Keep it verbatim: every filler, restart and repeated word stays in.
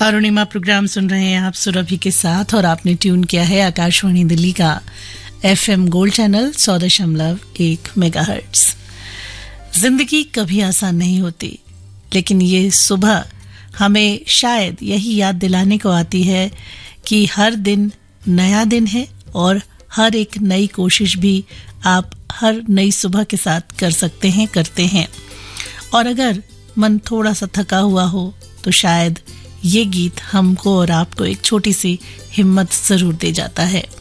Arunima programme सुन रहे हैं आप सुरभि के साथ और आपने ट्यून किया है आकाशवाणी दिल्ली का एफएम गोल्ड चैनल सौ दशमलव एक मेगाहर्ट्ज। जिंदगी कभी आसान नहीं होती, लेकिन ये सुबह हमें शायद यही याद दिलाने को आती है कि हर दिन नया दिन है और हर एक नई कोशिश भी आप हर नई सुबह के साथ कर सकते हैं, करते हैं। और अगर मन थोड़ा सा थका हुआ हो तो शायद ये गीत हमको और आपको एक छोटी सी हिम्मत जरूर दे जाता है।